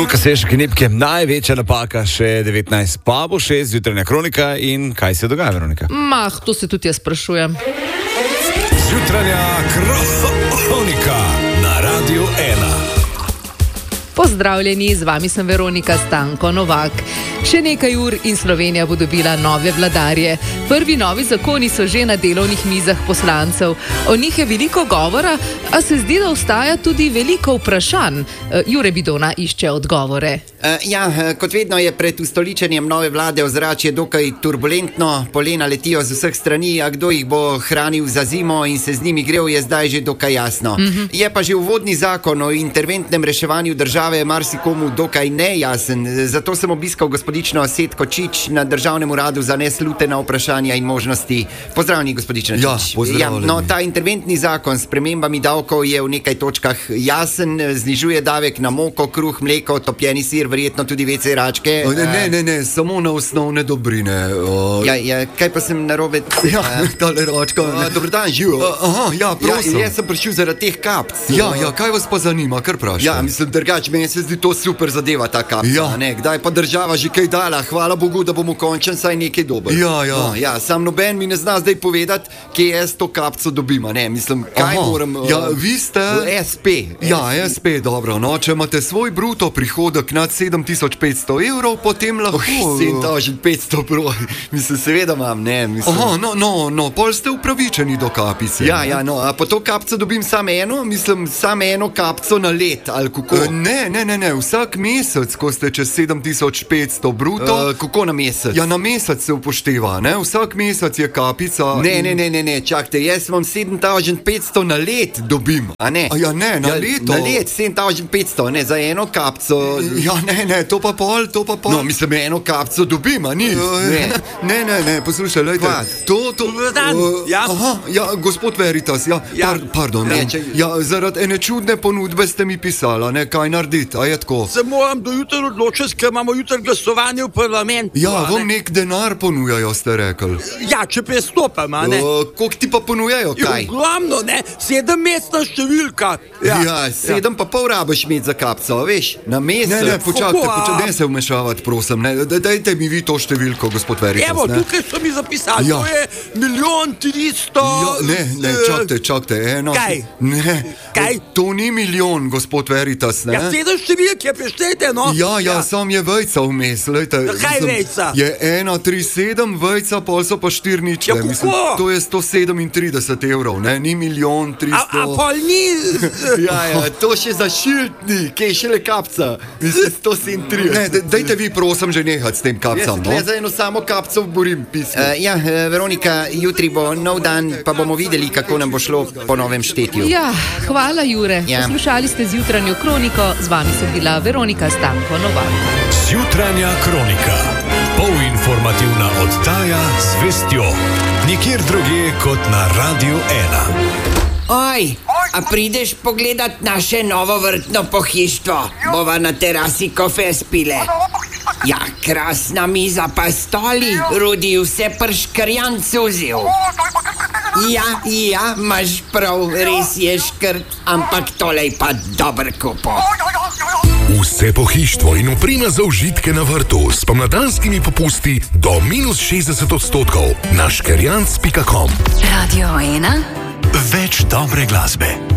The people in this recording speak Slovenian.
Luka Sešek in Nipke, največja napaka, še 19, pa bo 6, jutranja kronika. In kaj se dogaja, Veronika? To se tudi jaz sprašujem. Jutranja kronika na Radiu 1. Pozdravljeni, z vami sem Veronika Stanko Novak. Še nekaj ur in Slovenija bo dobila nove vladarje. Prvi novi zakoni so že na delovnih mizah poslancev. O njih je veliko govora, a se zdi, da ostaja tudi veliko vprašanj. Jure Bidona išče odgovore. Kot vedno je pred ustoličenjem nove vlade ozračje dokaj turbulentno. Polena letijo z vseh strani, a kdo jih bo hranil za zimo in se z njimi grel, je zdaj že dokaj jasno. Je pa že uvodni zakon o interventnem reševanju države marsikomu dokaj nejasen. Zato sem obiskal gospodično Setko Čič na Državnem uradu za neslutena vprašanja in možnosti. Pozdravljeni, gospodična Čič. Pozdravljeni. Ta interventni zakon s spremembami davkov je v nekaj točkah jasen, znižuje davek na moko, kruh, mleko, topljeni sir, verjetno tudi WC račke. Ne, samo na osnovne dobrine. Kaj pa sem narobe? Tale račka. Dober dan, živo. Prosim. Jaz sem prišel zaradi teh kapc. Kaj vas pa zanima, kar vprašam? Mislim, drugače, meni se zdi to super zadeva, ta kapca. Kdaj pa država že kaj dala, hvala Bogu, da bomo končen saj nekaj dober. Sam noben mi ne zna zdaj povedati, kje jaz to kapco dobim, Mislim, kaj moram... vi ste... SP. SP, dobro, Če imate svoj bruto prihodek nad 7500 evrov, potem lahko... 7500 evrov, mislim, seveda imam, pol ste upravičeni do kapice. A po to kapco dobim samo eno? Mislim, samo eno kapco na let, ali kako? Ne, vsak mesec, ko ste čez 7500 bruto... Kako na mesec? Na mesec se upošteva, Vsak mesec je kapica... Ne, čakajte, jaz imam 7500 na let dobim, a ne? Na leto? Na let 7500, ne, za eno kapco... Ne, to pa pol... No, mislim, eno kapco dobim, a ni? Ne, poslušaj, lejte. Gospod Veritas, pardon. Zaradi ene čudne ponudbe ste mi pisala, kaj narediti, a je tako? Se moram do jutra odločiti, ker imamo jutra glasovanje v parlamentu. Vam nek denar ponujajo, ste rekli. Če prestopam, Koliko ti pa ponujajo, kaj? Ogromno, 7-mestna številka. 7 pa pol rabiš imeti za kapco, veš, na mesec. Ne, počakajte, ne se vmešavati, prosim, dajte mi vi to številko, gospod Veritas. Evo, tukaj so mi zapisali, to je 1.300.000... Čakajte, eno... Kaj? Ne, kaj? To ni milijon, gospod Veritas, 7 številke, preštejte, sam je vejca vmes, lejte. Kaj vejca? Je 137 vejca, pol so pa 4 ničle. Mislim, to je 137 evrov, ni 1.300.000. A pol ni... to še za šiltni, kaj šele kapca. Mislim, 137. Ne, dajte vi, prosim, že nehati s tem kapcam, Jaz za eno samo kapco borim pismo. Veronika, jutri bo nov dan, pa bomo videli, kako nam bo šlo po novem štetju. Hvala, Jure. Poslušali ste Zjutranjo kroniko, z vami sem bila Veronika Stanko Novak. Zjutranja kronika. Polinformativna oddaja z vestjo. Nikjer drugje kot na Radiu 1. Oj, a prideš pogledat naše novo vrtno pohištvo? Bova na terasi kofe spile. Krasna miza pa stoli, Rudi vse prškrjan cuzil. Imaš prav, res je škrt, ampak tole pa dober kupo. Vse pohištvo in oprema za užitke na vrtu s pomladanskimi popusti do -60% na škerjanc.com. Radio 1. Več dobre glasbe.